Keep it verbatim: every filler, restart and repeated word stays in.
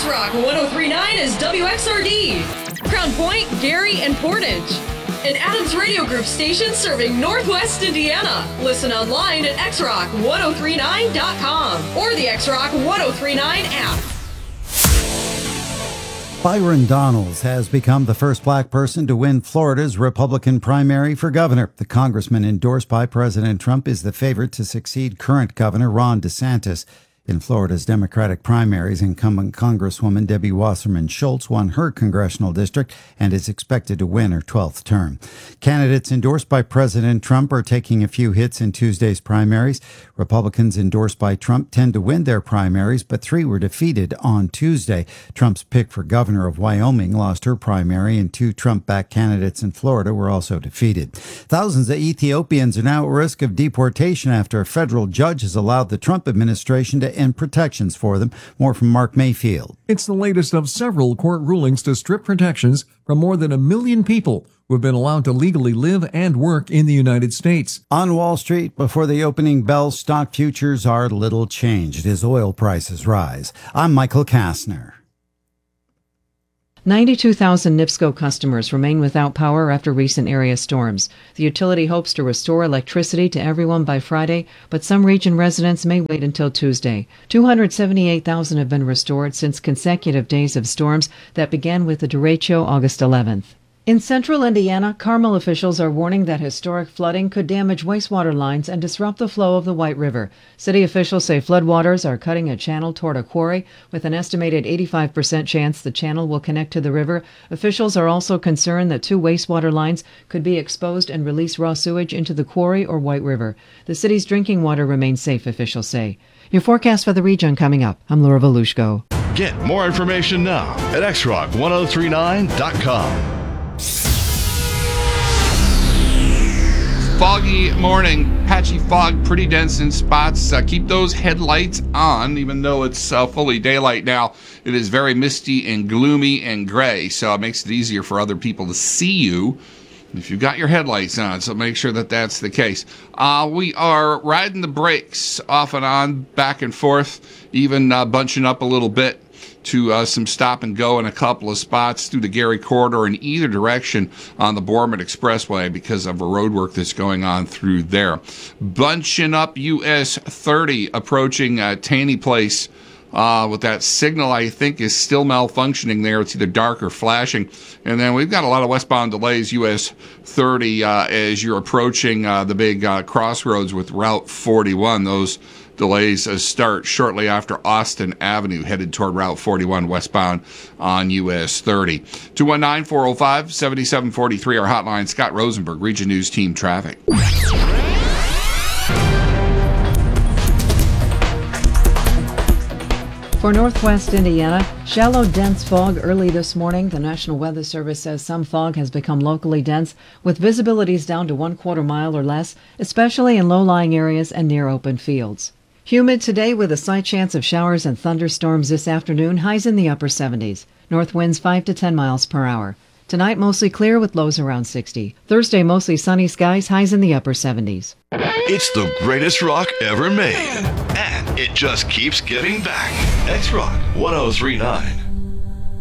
X-Rock one oh three point nine is W X R D, Crown Point, Gary, and Portage. An Adams Radio Group station serving Northwest Indiana. Listen online at x rock ten thirty-nine dot com or the X-Rock ten thirty-nine app. Byron Donalds has become the first black person to win Florida's Republican primary for governor. The congressman endorsed by President Trump is the favorite to succeed current Governor Ron DeSantis. In Florida's Democratic primaries, incumbent Congresswoman Debbie Wasserman Schultz won her congressional district and is expected to win her twelfth term. Candidates endorsed by President Trump are taking a few hits in Tuesday's primaries. Republicans endorsed by Trump tend to win their primaries, but three were defeated on Tuesday. Trump's pick for governor of Wyoming lost her primary, and two Trump-backed candidates in Florida were also defeated. Thousands of Ethiopians are now at risk of deportation after a federal judge has allowed the Trump administration to and protections for them. More from Mark Mayfield. It's the latest of several court rulings to strip protections from more than a million people who have been allowed to legally live and work in the United States. On Wall Street, before the opening bell, stock futures are little changed as oil prices rise. I'm Michael Kastner. ninety-two thousand NIPSCO customers remain without power after recent area storms. The utility hopes to restore electricity to everyone by Friday, but some region residents may wait until Tuesday. two hundred seventy-eight thousand have been restored since consecutive days of storms that began with the derecho August eleventh. In central Indiana, Carmel officials are warning that historic flooding could damage wastewater lines and disrupt the flow of the White River. City officials say floodwaters are cutting a channel toward a quarry, with an estimated eighty-five percent chance the channel will connect to the river. Officials are also concerned that two wastewater lines could be exposed and release raw sewage into the quarry or White River. The city's drinking water remains safe, officials say. Your forecast for the region coming up. I'm Laura Volushko. Get more information now at x rock ten thirty-nine dot com. Foggy morning, patchy fog, pretty dense in spots. Uh, keep those headlights on, even though it's uh, fully daylight now. It is very misty and gloomy and gray, so it makes it easier for other people to see you if you've got your headlights on, so make sure that that's the case. Uh, we are riding the brakes off and on, back and forth, even uh, bunching up a little bit to uh, some stop and go in a couple of spots through the Gary corridor in either direction on the Bournemouth Expressway because of a road work that's going on through there. Bunching up U S thirty approaching uh, Taney Place uh, with that signal I think is still malfunctioning there. It's either dark or flashing. And then we've got a lot of westbound delays U S thirty uh, as you're approaching uh, the big uh, crossroads with Route forty-one. Those delays uh, start shortly after Austin Avenue, headed toward Route forty-one westbound on U S thirty. two one nine, four oh five, seven seven four three, our hotline. Scott Rosenberg, Region News Team Traffic. For northwest Indiana, shallow, dense fog early this morning. The National Weather Service says some fog has become locally dense, with visibilities down to one quarter mile or less, especially in low-lying areas and near open fields. Humid today with a slight chance of showers and thunderstorms this afternoon, highs in the upper seventies. North winds five to ten miles per hour. Tonight, mostly clear with lows around sixty. Thursday, mostly sunny skies, highs in the upper seventies. It's the greatest rock ever made, and it just keeps giving back. X-Rock ten thirty-nine.